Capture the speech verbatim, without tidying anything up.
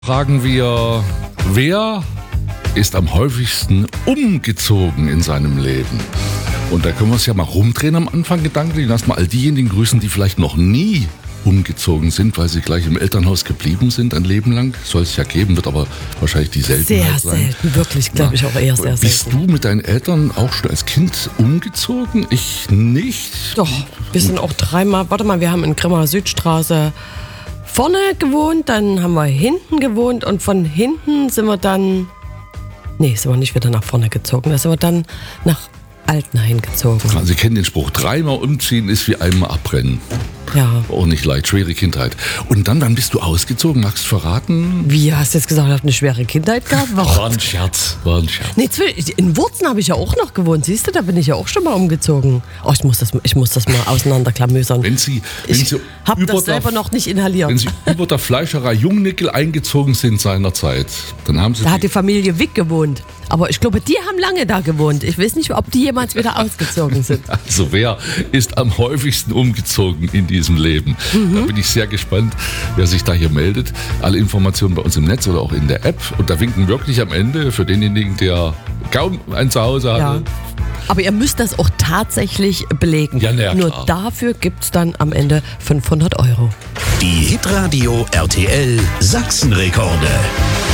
Fragen wir, wer ist am häufigsten umgezogen in seinem Leben? Und da können wir es ja mal rumdrehen am Anfang gedanklich. Lass mal all diejenigen grüßen, die vielleicht noch nie umgezogen sind, weil sie gleich im Elternhaus geblieben sind ein Leben lang. Soll es ja geben, wird aber wahrscheinlich die Seltenheit Sehr sein. selten, wirklich, glaube ich auch eher sehr selten. Bist du mit deinen Eltern auch schon als Kind umgezogen? Ich nicht. Doch, wir sind auch dreimal, warte mal, wir haben in Grimmer Südstraße vorne gewohnt, dann haben wir hinten gewohnt und von hinten sind wir dann, nee, sind wir nicht wieder nach vorne gezogen, da sind wir dann nach Altenhain gezogen. Also Sie kennen den Spruch, dreimal umziehen ist wie einmal abbrennen. Ja. Auch nicht leicht, schwere Kindheit. Und dann, wann bist du ausgezogen? Magst du verraten? Wie, hast du jetzt gesagt, du hast eine schwere Kindheit gehabt? Warum? War ein Scherz, war ein Scherz. Nee, in Wurzen habe ich ja auch noch gewohnt. Siehst du, da bin ich ja auch schon mal umgezogen. Oh, ich muss das, ich muss das mal auseinanderklamösern. Wenn Sie, wenn Ich Sie habe über das selber der, noch nicht inhaliert. Wenn Sie über der Fleischerei Jungnickel eingezogen sind seinerzeit, dann haben Sie Da die, hat die Familie Wick gewohnt. Aber ich glaube, die haben lange da gewohnt. Ich weiß nicht, ob die jemals wieder ausgezogen sind. Also wer ist am häufigsten umgezogen in diesem Leben? Mhm. Da bin ich sehr gespannt, wer sich da hier meldet. Alle Informationen bei uns im Netz oder auch in der App. Und da winken wirklich am Ende für denjenigen, der kaum ein Zuhause hatte. Ja. Aber ihr müsst das auch tatsächlich belegen. Ja, na ja, Nur klar. dafür gibt es dann am Ende fünfhundert Euro. Die Hitradio R T L Sachsenrekorde.